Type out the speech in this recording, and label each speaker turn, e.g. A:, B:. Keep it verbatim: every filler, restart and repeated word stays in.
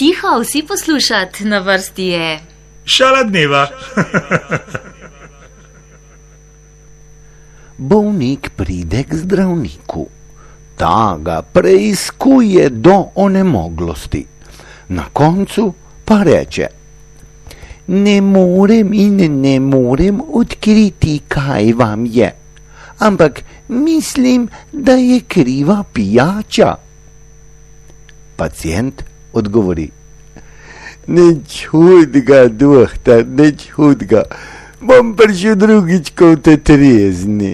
A: Tiho, vsi poslušat, na vrsti je
B: Šala dneva.
C: Bolnik pride k zdravniku. Ta ga preiskuje do onemoglosti. Na koncu pa reče: ne morem in ne morem odkriti, kaj vam je, ampak mislim, da je kriva pijača. Pacient odgovori: nič hudega, dohtar, nič hudega. Bom prišel drugič, ko te trezni.